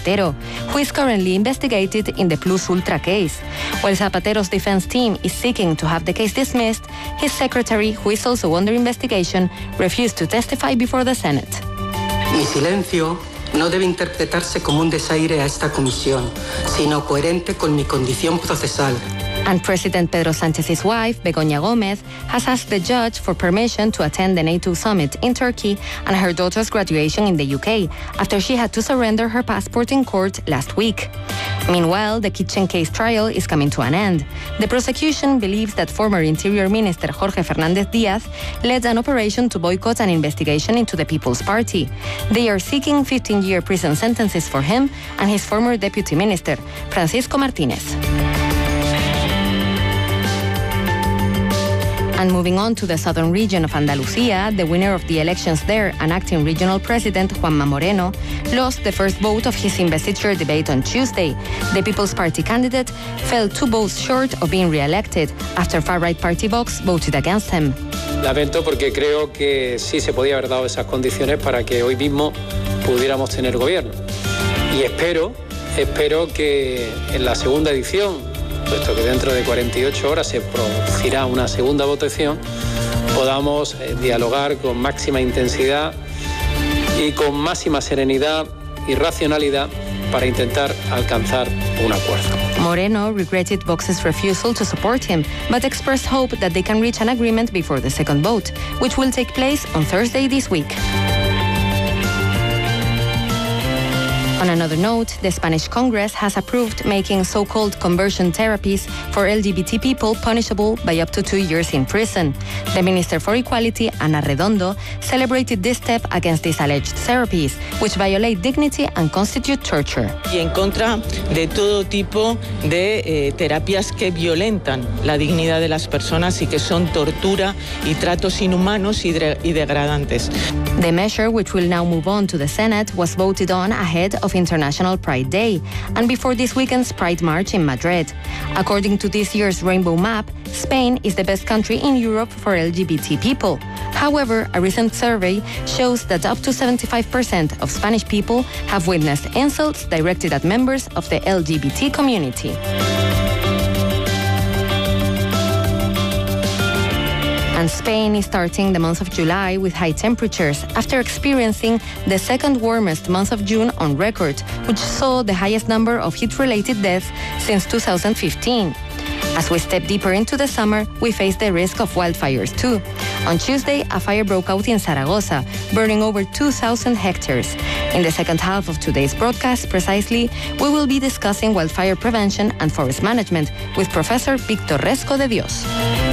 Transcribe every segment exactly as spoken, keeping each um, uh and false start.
Zapatero, who is currently investigated in the Plus Ultra case. While Zapatero's defense team is seeking to have the case dismissed, his secretary, who is also under investigation, refused to testify before the Senate. Mi silencio no debe interpretarse como un desaire a esta comisión, sino coherente con mi condición procesal. And President Pedro Sánchez's wife, Begoña Gómez, has asked the judge for permission to attend the NATO summit in Turkey and her daughter's graduation in the U K after she had to surrender her passport in court last week. Meanwhile, the kitchen case trial is coming to an end. The prosecution believes that former Interior Minister Jorge Fernández Díaz led an operation to boycott an investigation into the People's Party. They are seeking fifteen-year prison sentences for him and his former deputy minister, Francisco Martínez. And moving on to the southern region of Andalusia, the winner of the elections there, an acting regional president, Juanma Moreno, lost the first vote of his investiture debate on Tuesday. The People's Party candidate fell two votes short of being re-elected after far-right party Vox voted against him. Lamento porque creo que sí se podía haber dado esas condiciones para que hoy mismo pudiéramos tener gobierno. Y espero, espero que en la segunda edición, puesto que dentro de cuarenta y ocho horas se producirá una segunda votación, podamos eh, dialogar con máxima intensidad y con máxima serenidad y racionalidad para intentar alcanzar un acuerdo. Moreno regretted Vox's refusal to support him, but expressed hope that they can reach an agreement before the second vote, which will take place on Thursday this week. On another note, the Spanish Congress has approved making so-called conversion therapies for L G B T people punishable by up to two years in prison. The Minister for Equality, Ana Redondo, celebrated this step against these alleged therapies, which violate dignity and constitute torture. Y en contra de todo tipo de eh, terapias que violentan la dignidad de las personas y que son tortura y tratos inhumanos y, de- y degradantes. The measure, which will now move on to the Senate, was voted on ahead of International Pride Day and before this weekend's Pride March in Madrid. According to this year's Rainbow Map, Spain is the best country in Europe for L G B T people. However, a recent survey shows that up to seventy-five percent of Spanish people have witnessed insults directed at members of the L G B T community. And Spain is starting the month of July with high temperatures after experiencing the second warmest month of June on record, which saw the highest number of heat-related deaths since two thousand fifteen. As we step deeper into the summer, we face the risk of wildfires too. On Tuesday, a fire broke out in Zaragoza, burning over two thousand hectares. In the second half of today's broadcast, precisely, we will be discussing wildfire prevention and forest management with Professor Víctor Resco de Dios.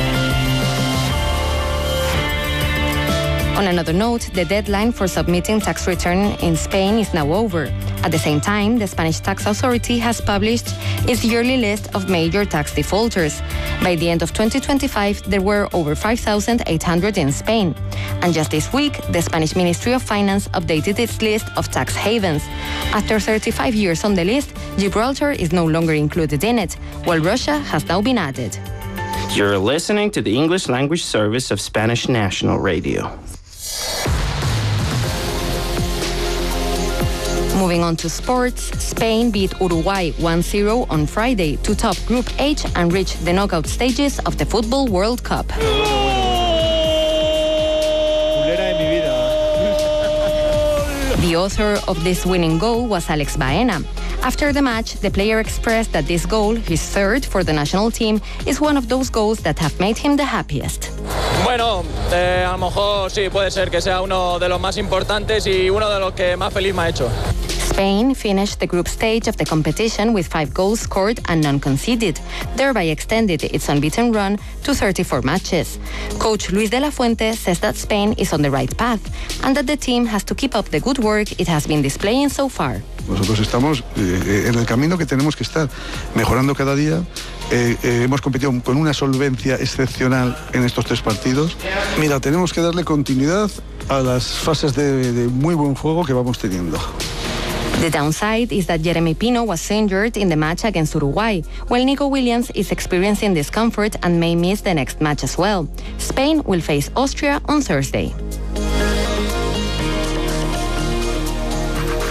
On another note, the deadline for submitting tax return in Spain is now over. At the same time, the Spanish Tax Authority has published its yearly list of major tax defaulters. By the end of twenty twenty-five, there were over five thousand eight hundred in Spain. And just this week, the Spanish Ministry of Finance updated its list of tax havens. After thirty-five years on the list, Gibraltar is no longer included in it, while Russia has now been added. You're listening to the English language service of Spanish National Radio. Moving on to sports, Spain beat Uruguay one zero on Friday to top Group H and reach the knockout stages of the Football World Cup. The author of this winning goal was Alex Baena. After the match, the player expressed that this goal, his third for the national team, is one of those goals that have made him the happiest. Bueno, eh, a lo mejor sí, puede ser que sea uno de los más importantes y uno de los que más feliz me ha hecho. Spain finished the group stage of the competition with five goals scored and none conceded, thereby extended its unbeaten run to thirty-four matches. Coach Luis de la Fuente says that Spain is on the right path and that the team has to keep up the good work it has been displaying so far. Nosotros estamos eh, en el camino que tenemos que estar, mejorando cada día. Eh, eh, hemos competido con una solvencia excepcional en estos tres partidos. Mira, tenemos que darle continuidad a las fases de, de muy buen juego que vamos teniendo. The downside is that Jeremy Pino was injured in the match against Uruguay, while Nico Williams is experiencing discomfort and may miss the next match as well. Spain will face Austria on Thursday.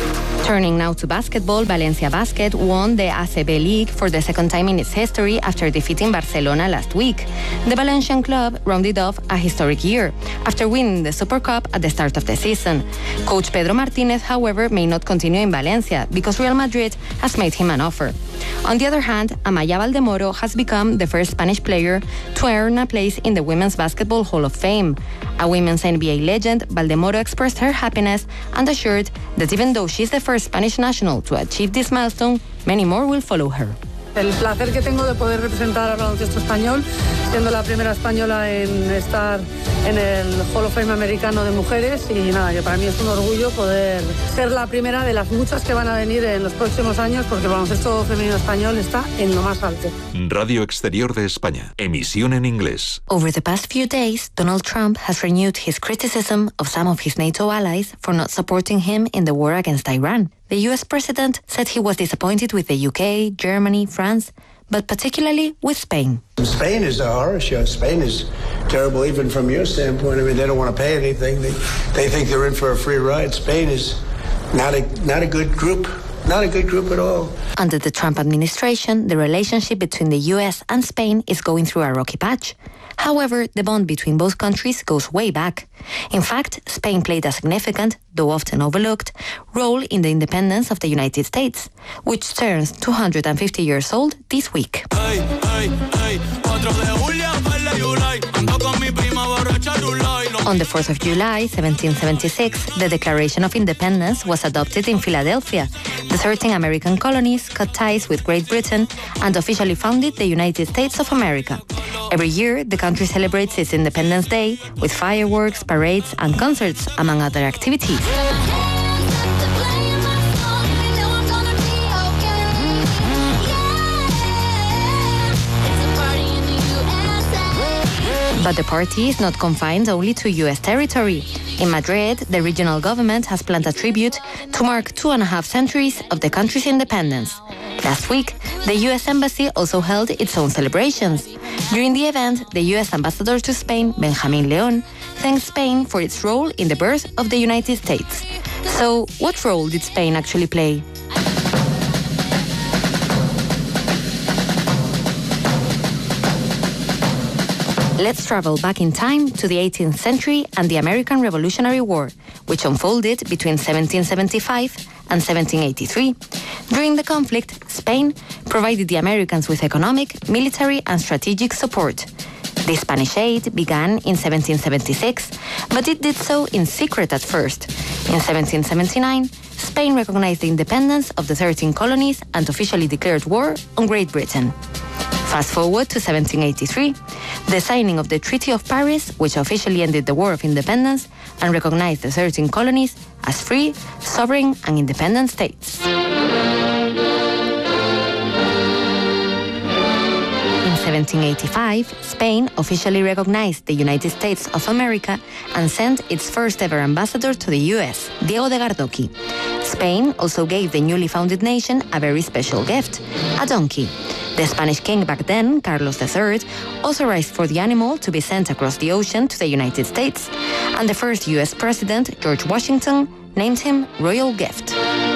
Turning now to basketball, Valencia Basket won the A C B League for the second time in its history after defeating Barcelona last week. The Valencian club rounded off a historic year after winning the Super Cup at the start of the season. Coach Pedro Martinez, however, may not continue in Valencia because Real Madrid has made him an offer. On the other hand, Amaya Valdemoro has become the first Spanish player to earn a place in the Women's Basketball Hall of Fame. A women's N B A legend, Valdemoro expressed her happiness and assured that even though she's the first Spanish national to achieve this milestone, many more will follow her. El placer que tengo de poder representar al baloncesto español, siendo la primera española en estar en el Hall of Fame americano de mujeres, y nada, que para mí es un orgullo poder ser la primera de las muchas que van a venir en los próximos años, porque el baloncesto femenino español está en lo más alto. Radio Exterior de España, emisión en inglés. Over the past few days, Donald Trump has renewed his criticism of some of his NATO allies for not supporting him in the war against Iran. The U S president said he was disappointed with the U K, Germany, France, but particularly with Spain. Spain is a horror show. Spain is terrible even from your standpoint. I mean, they don't want to pay anything. They, they think they're in for a free ride. Spain is not a, not a good group. Not a good group at all. Under the Trump administration, the relationship between the U S and Spain is going through a rocky patch. However, the bond between both countries goes way back. In fact, Spain played a significant, though often overlooked, role in the independence of the United States, which turns two hundred fifty years old this week. Hey, hey, hey. On the fourth of July, seventeen seventy-six, the Declaration of Independence was adopted in Philadelphia. The thirteen American colonies cut ties with Great Britain and officially founded the United States of America. Every year, the country celebrates its Independence Day with fireworks, parades, and concerts, among other activities. But the party is not confined only to U S territory. In Madrid, the regional government has planned a tribute to mark two and a half centuries of the country's independence. Last week, the U S Embassy also held its own celebrations. During the event, the U S Ambassador to Spain, Benjamín León, thanked Spain for its role in the birth of the United States. So, what role did Spain actually play? Let's travel back in time to the eighteenth century and the American Revolutionary War, which unfolded between seventeen seventy-five and seventeen eighty-three. During the conflict, Spain provided the Americans with economic, military, and strategic support. The Spanish aid began in seventeen seventy-six, but it did so in secret at first. In seventeen seventy-nine, Spain recognized the independence of the thirteen colonies and officially declared war on Great Britain. Fast forward to seventeen eighty-three, the signing of the Treaty of Paris, which officially ended the War of Independence and recognized the thirteen colonies as free, sovereign, and independent states. In seventeen eighty-five, Spain officially recognized the United States of America and sent its first ever ambassador to the U S, Diego de Gardoqui. Spain also gave the newly founded nation a very special gift, a donkey. The Spanish king back then, Carlos the Third, authorized for the animal to be sent across the ocean to the United States, and the first U S president, George Washington, named him Royal Gift.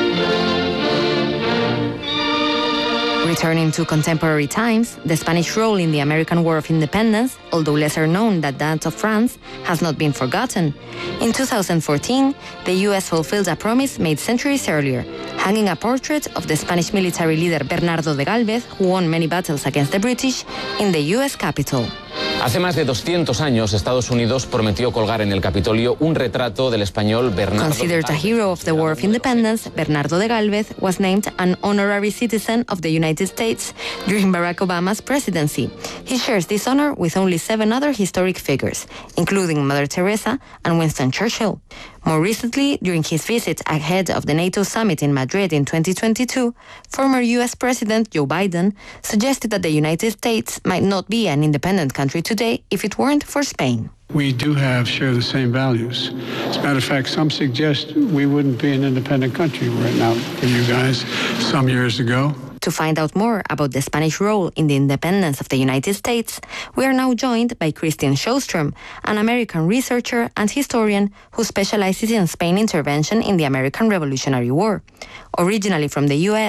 Returning to contemporary times, the Spanish role in the American War of Independence, although lesser known than that of France, has not been forgotten. In two thousand fourteen, the U S fulfilled a promise made centuries earlier, hanging a portrait of the Spanish military leader Bernardo de Galvez, who won many battles against the British, in the U S Capitol. Hace más de doscientos años, Estados Unidos prometió colgar en el Capitolio un retrato del español Bernardo. Considered a hero of the War of Independence, Bernardo de Galvez was named an honorary citizen of the United States during Barack Obama's presidency. He shares this honor with only seven other historic figures, including Mother Teresa and Winston Churchill. More recently, during his visit ahead of the NATO summit in Madrid in twenty twenty-two, former U S President Joe Biden suggested that the United States might not be an independent country today if it weren't for Spain. We do have, share the same values. As a matter of fact, some suggest we wouldn't be an independent country right now for you guys some years ago. To find out more about the Spanish role in the independence of the United States, we are now joined by Christine Sjostrom, an American researcher and historian who specializes in Spain intervention in the American Revolutionary War. Originally from the U S,